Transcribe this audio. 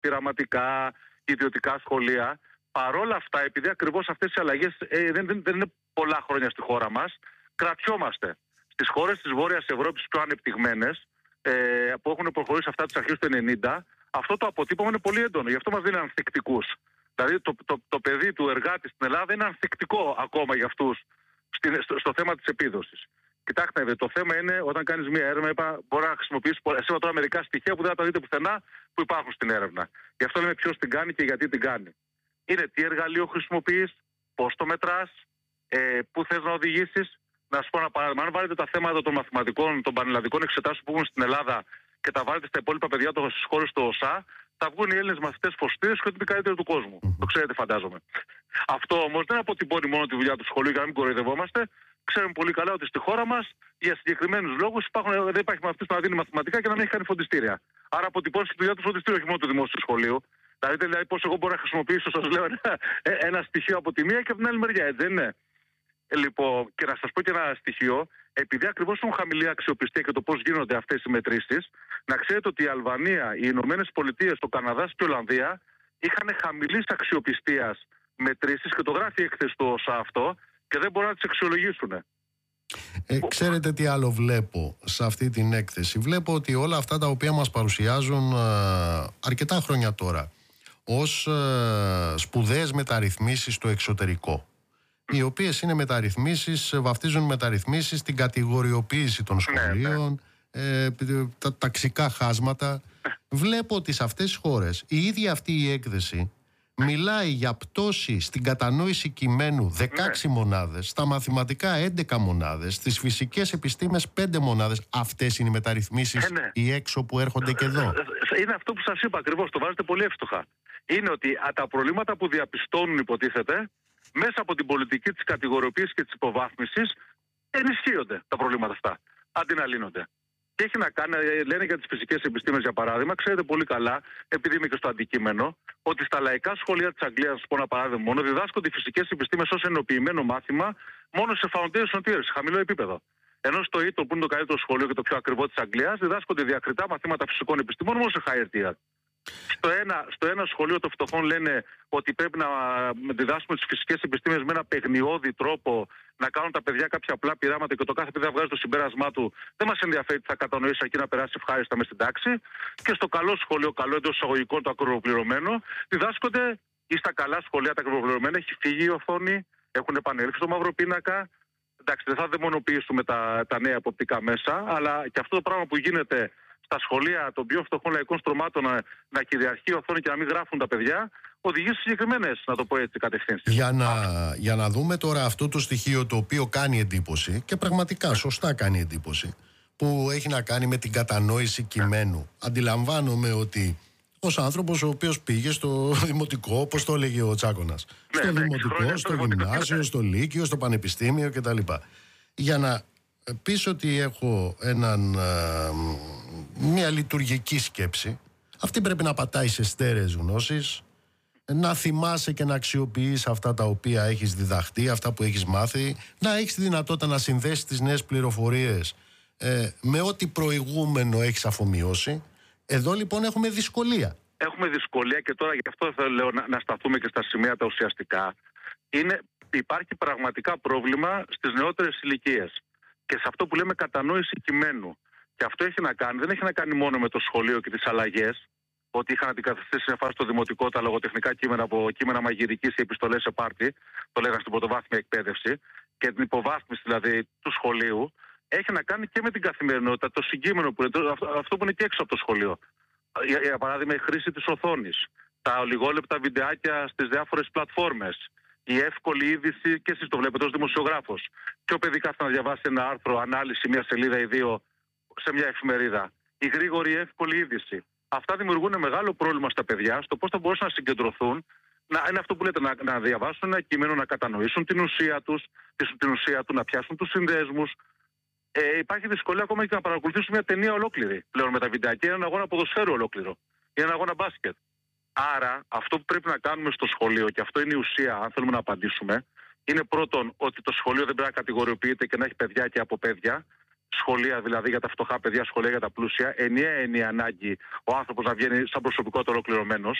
πειραματικά, ιδιωτικά σχολεία. Παρόλα αυτά, επειδή ακριβώς αυτές οι αλλαγές δεν είναι πολλά χρόνια στη χώρα μας, κρατιόμαστε. Στις χώρες της Βόρειας Ευρώπης πιο ανεπτυγμένες, που έχουν προχωρήσει αυτά τις αρχές του 90, αυτό το αποτύπωμα είναι πολύ έντονο. Γι' αυτό μας δίνει ανθεκτικούς. Δηλαδή το παιδί του εργάτη στην Ελλάδα είναι ανθεκτικό ακόμα για αυτούς στο θέμα της επίδοσης. Κοιτάξτε, το θέμα είναι όταν κάνεις μία έρευνα, μπορεί να χρησιμοποιήσεις τώρα μερικά στοιχεία που δεν θα τα δείτε πουθενά που υπάρχουν στην έρευνα. Γι' αυτό λέμε ποιος την κάνει και γιατί την κάνει. Είναι τι εργαλείο χρησιμοποιείς, πώς το μετράς, πού θες να οδηγήσεις. Να σου πω ένα παράδειγμα. Αν βάλετε τα θέματα των μαθηματικών, των πανελλαδικών εξετάσεων που έχουν στην Ελλάδα και τα βάλετε στα υπόλοιπα παιδιά στις χώρες του ΟΣΑ, θα βγουν οι Έλληνες μαθητές φωστήρες και ότι είναι οι καλύτεροι του κόσμου. Το ξέρετε, φαντάζομαι. Αυτό όμως δεν αποτυπώνει μόνο τη δουλειά του σχολείου για να μην κοροϊδευόμαστε. Ξέρουμε πολύ καλά ότι στη χώρα μας για συγκεκριμένους λόγους δεν υπάρχει μαθητής που να δίνει μαθηματικά και να μην έχει κάνει φροντιστήρια. Άρα αποτυπώνει τη δουλειά του φροντιστήριου, όχι μόνο του δημόσιου σχολείου. Δηλαδή πώς εγώ μπορώ να χρησιμοποιήσω, σας λέω, ένα στοιχείο από τη μία και από την άλλη μεριά, έτσι δεν είναι? Λοιπόν, και να σας πω και ένα στοιχείο, επειδή ακριβώς έχουν χαμηλή αξιοπιστία και το πώς γίνονται αυτές οι μετρήσεις, να ξέρετε ότι η Αλβανία, οι Ηνωμένες Πολιτείες, το Καναδάς και η Ολλανδία είχαν χαμηλής αξιοπιστίας μετρήσεις και το γράφει η έκθεση του ΩΣΑ αυτό και δεν μπορούν να τις αξιολογήσουν. Ξέρετε τι άλλο βλέπω σε αυτή την έκθεση? Βλέπω ότι όλα αυτά τα οποία μας παρουσιάζουν αρκετά χρόνια τώρα ως σπουδαίες μεταρρυθμίσεις στο εξωτερικό, οι οποίες είναι μεταρρυθμίσεις, βαφτίζουν μεταρρυθμίσεις την κατηγοριοποίηση των σχολείων, τα ταξικά χάσματα. Βλέπω ότι σε αυτές τις χώρες η ίδια αυτή η έκθεση μιλάει για πτώση στην κατανόηση κειμένου 16 μονάδες, στα μαθηματικά 11 μονάδες, στις φυσικές επιστήμες 5 μονάδες. Αυτές είναι οι μεταρρυθμίσεις οι έξω που έρχονται και εδώ? Είναι αυτό που σας είπα ακριβώς, το βάζετε πολύ εύστοχα. Είναι ότι τα προβλήματα που διαπιστώνουν, υποτίθεται, μέσα από την πολιτική της κατηγοριοποίησης και της υποβάθμισης ενισχύονται τα προβλήματα αυτά, αντί να λύνονται. Και έχει να κάνει, λένε για τις φυσικές επιστήμες για παράδειγμα, ξέρετε πολύ καλά, επειδή είμαι και στο αντικείμενο, ότι στα λαϊκά σχολεία της Αγγλίας, να πω ένα παράδειγμα μόνο, διδάσκονται οι φυσικές επιστήμες ως ενοποιημένο μάθημα μόνο σε foundation tier, σε χαμηλό επίπεδο. Ενώ στο Eton, που είναι το καλύτερο σχολείο και το πιο ακριβό της Αγγλίας, διδάσκονται διακριτά μαθήματα φυσικών επιστήμων μόνο σε higher tier. Στο ένα σχολείο των φτωχών λένε ότι πρέπει να διδάσκουμε τις φυσικές επιστήμες με ένα παιγνιώδη τρόπο, να κάνουν τα παιδιά κάποια απλά πειράματα και το κάθε παιδί θα βγάζει το συμπέρασμά του. Δεν μας ενδιαφέρει τι θα κατανοήσει εκεί να περάσει ευχάριστα μες στην τάξη. Και στο καλό σχολείο, καλό εντός εισαγωγικών, το ακριβοπληρωμένο, διδάσκονται, ή στα καλά σχολεία τα ακριβοπληρωμένα, έχει φύγει η οθόνη, έχουν επανέλθει στο μαύρο πίνακα. Εντάξει, δεν θα δαιμονοποιήσουμε τα νέα εποπτικά μέσα, αλλά και αυτό το πράγμα που γίνεται στα σχολεία των πιο φτωχών λαϊκών στρωμάτων να κυριαρχεί η οθόνη και να μην γράφουν τα παιδιά, οδηγεί σε συγκεκριμένες, να το πω έτσι, κατευθύνσεις. Για να δούμε τώρα αυτό το στοιχείο το οποίο κάνει εντύπωση, και πραγματικά σωστά κάνει εντύπωση, που έχει να κάνει με την κατανόηση κειμένου. Αντιλαμβάνομαι ότι ως άνθρωπος ο οποίος πήγε στο δημοτικό, όπως το έλεγε ο Τσάκωνας, στο δημοτικό, στο γυμνάσιο, στο λύκειο, στο πανεπιστήμιο κτλ. Για να πεις ότι έχω μια λειτουργική σκέψη, αυτή πρέπει να πατάει σε στέρεες γνώσεις, να θυμάσαι και να αξιοποιείς αυτά τα οποία έχεις διδαχτεί, αυτά που έχεις μάθει, να έχεις τη δυνατότητα να συνδέσεις τις νέες πληροφορίες με ό,τι προηγούμενο έχεις αφομοιώσει. Εδώ λοιπόν έχουμε δυσκολία. Έχουμε δυσκολία και τώρα γι' αυτό θέλω να σταθούμε και στα σημεία τα ουσιαστικά. Υπάρχει πραγματικά πρόβλημα στις νεότερες ηλικίες και σε αυτό που λέμε κατανόηση κειμένου. Και αυτό δεν έχει να κάνει μόνο με το σχολείο και τις αλλαγές, ότι είχαν αντικαταστήσει σε φάση το δημοτικό τα λογοτεχνικά κείμενα από κείμενα μαγειρικής ή επιστολές σε πάρτι, το λέγανε στην πρωτοβάθμια εκπαίδευση, και την υποβάθμιση δηλαδή του σχολείου. Έχει να κάνει και με την καθημερινότητα, το συγκείμενο που είναι, αυτό που είναι και έξω από το σχολείο. Για παράδειγμα, η χρήση της οθόνης, τα ολιγόλεπτα βιντεάκια στις διάφορες πλατφόρμες, η εύκολη είδηση, και εσείς το βλέπετε ως δημοσιογράφος. Πιο παιδί κάθεται να διαβάσει ένα άρθρο, ανάλυση, μια σελίδα ή δύο σε μια εφημερίδα. Η γρήγορη εύκολη είδηση. Αυτά δημιουργούν μεγάλο πρόβλημα στα παιδιά, στο πώς θα μπορούσαν να συγκεντρωθούν. Είναι αυτό που λέτε, να διαβάσουν ένα κείμενο, να κατανοήσουν την ουσία του, να πιάσουν τους συνδέσμους. Υπάρχει δυσκολία ακόμα και να παρακολουθήσουν μια ταινία ολόκληρη πλέον με τα βιντεάκια, έναν αγώνα ποδοσφαίρου ολόκληρο ή έναν αγώνα μπάσκετ. Άρα, αυτό που πρέπει να κάνουμε στο σχολείο, και αυτό είναι η ουσία, αν θέλουμε να απαντήσουμε, είναι πρώτον ότι το σχολείο δεν πρέπει να κατηγοριοποιείται και να έχει παιδιά και από παιδιά. σχολεία δηλαδή για τα φτωχά παιδιά, σχολεία για τα πλούσια. Ενιαία είναι η ανάγκη ο άνθρωπος να βγαίνει σαν προσωπικότητα ολοκληρωμένος.